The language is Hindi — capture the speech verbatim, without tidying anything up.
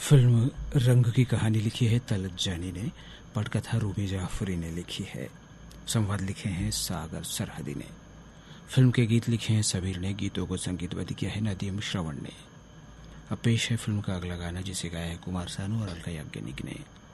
फिल्म रंग की कहानी लिखी है तलत जानी ने, पटकथा रूमी जाफरी ने लिखी है, संवाद लिखे हैं सागर सरहदी ने। फिल्म के गीत लिखे हैं सबीर ने, गीतों को संगीतबद्ध किया है नदीम श्रवण ने। अब पेश है फिल्म का अगला गाना, जिसे गाया है कुमार सानू और अलका याग्निक ने।